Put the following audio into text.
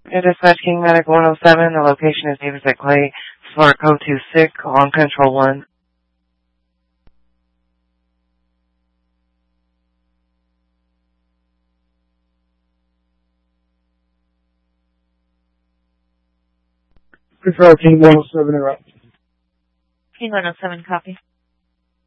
Air Dispatch King Medic 107, the location is Davis at Clay, Smart Code 26, on Control 1. Control King 107, interrupt. King 107, copy.